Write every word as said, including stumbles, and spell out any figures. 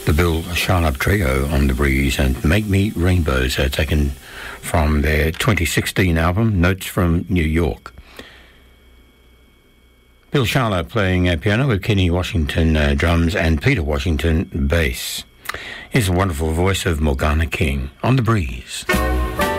The Bill Charlap Trio on The Breeze and Make Me Rainbows, uh, taken from their twenty sixteen album, Notes from New York. Bill Charlap playing uh, piano with Kenny Washington uh, drums and Peter Washington bass. Here's the wonderful voice of Morgana King on The Breeze.